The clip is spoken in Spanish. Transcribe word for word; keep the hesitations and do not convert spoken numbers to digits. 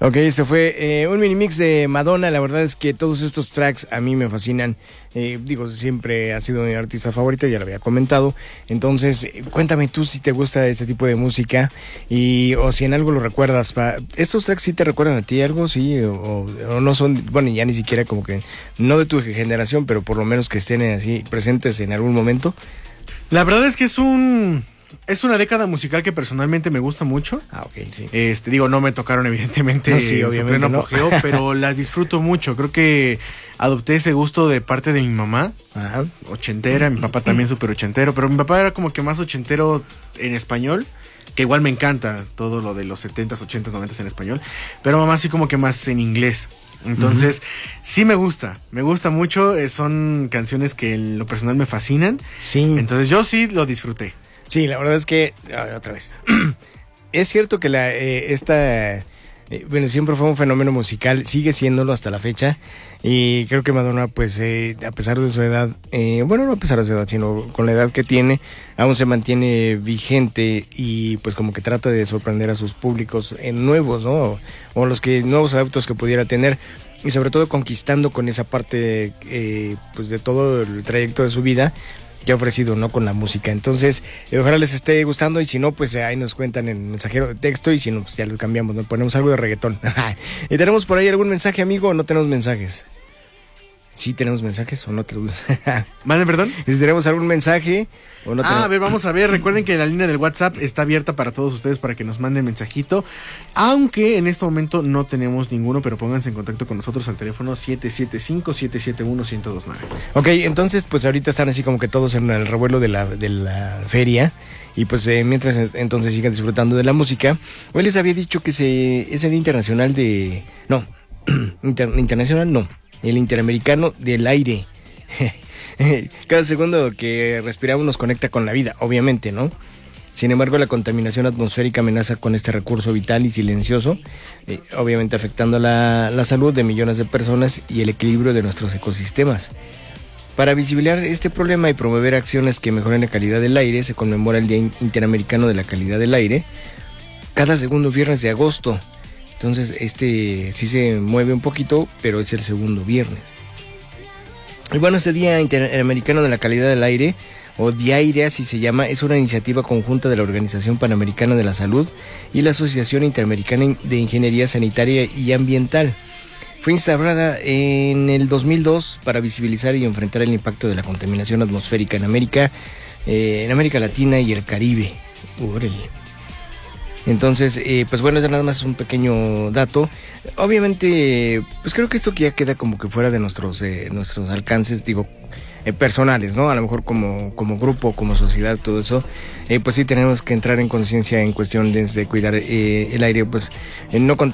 Ok, eso fue eh, un mini mix de Madonna. La verdad es que todos estos tracks a mí me fascinan. Eh, digo, siempre ha sido mi artista favorita, ya lo había comentado. Entonces, eh, cuéntame tú si te gusta ese tipo de música y o si en algo lo recuerdas. Pa, ¿estos tracks sí te recuerdan a ti algo? Sí, o, o no son, bueno, ya ni siquiera como que, no de tu generación, pero por lo menos que estén así presentes en algún momento. La verdad es que es un... Es una década musical que personalmente me gusta mucho. Ah, ok, sí. Este, digo, no me tocaron evidentemente no, sí, obviamente pleno no. apogeo, pero las disfruto mucho. Creo que adopté ese gusto de parte de mi mamá, Ajá. ochentera, mi papá también súper ochentero, pero mi papá era como que más ochentero en español, que igual me encanta todo lo de los setentas, ochentas, noventas en español, pero mamá sí como que más en inglés. Entonces, uh-huh. sí me gusta, me gusta mucho, eh, son canciones que en lo personal me fascinan. Sí. Entonces yo sí lo disfruté. Sí, la verdad es que, a ver, otra vez, es cierto que la eh, esta, eh, bueno, siempre fue un fenómeno musical, sigue siéndolo hasta la fecha, y creo que Madonna, pues, eh, a pesar de su edad, eh, bueno, no a pesar de su edad, sino con la edad que tiene, aún se mantiene vigente y pues como que trata de sorprender a sus públicos eh, nuevos, ¿no? O, o los que nuevos adeptos que pudiera tener, y sobre todo conquistando con esa parte, eh, pues, de todo el trayecto de su vida, que ha ofrecido, ¿no? Con la música. Entonces, eh, ojalá les esté gustando y si no, pues eh, ahí nos cuentan en mensajero de texto y si no, pues ya lo cambiamos, ¿no? Ponemos algo de reggaetón. ¿Y tenemos por ahí algún mensaje, amigo, o no tenemos mensajes? ¿Sí tenemos mensajes o no tenemos? ¿Vale, perdón? ¿Si tenemos algún mensaje o no tenemos? Ah, a ver, vamos a ver. Recuerden que la línea del WhatsApp está abierta para todos ustedes para que nos manden mensajito. Aunque en este momento no tenemos ninguno, pero pónganse en contacto con nosotros al teléfono siete siete cinco, siete siete uno, uno cero dos nueve. Ok, entonces pues ahorita están así como que todos en el revuelo de la, de la feria. Y pues eh, mientras entonces sigan disfrutando de la música. Hoy les había dicho que se, es el internacional de... No, inter, internacional no. El Interamericano del Aire. Cada segundo que respiramos nos conecta con la vida, obviamente, ¿no? Sin embargo, la contaminación atmosférica amenaza con este recurso vital y silencioso, eh, obviamente afectando la, la salud de millones de personas y el equilibrio de nuestros ecosistemas. Para visibilizar este problema y promover acciones que mejoren la calidad del aire, se conmemora el Día Interamericano de la Calidad del Aire cada segundo viernes de agosto. Entonces, este sí se mueve un poquito, pero es el segundo viernes. Y bueno, este Día Interamericano de la Calidad del Aire, o DIAIRE así se llama, es una iniciativa conjunta de la Organización Panamericana de la Salud y la Asociación Interamericana de Ingeniería Sanitaria y Ambiental. Fue instaurada en el dos mil dos para visibilizar y enfrentar el impacto de la contaminación atmosférica en América, eh, en América Latina y el Caribe. Órale. Entonces, eh, pues bueno, eso nada más es un pequeño dato. Obviamente, pues creo que esto que ya queda como que fuera de nuestros eh, nuestros alcances, digo, eh, personales, ¿no? A lo mejor como, como grupo, como sociedad, todo eso, eh, pues sí tenemos que entrar en conciencia en cuestión de, de cuidar eh, el aire, pues eh, no con